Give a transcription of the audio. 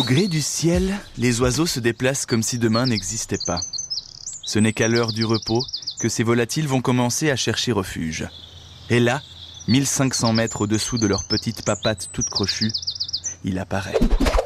Au gré du ciel, les oiseaux se déplacent comme si demain n'existait pas. Ce n'est qu'à l'heure du repos que ces volatiles vont commencer à chercher refuge. Et là, 1500 mètres au-dessous de leurs petites papates toutes crochues, il apparaît.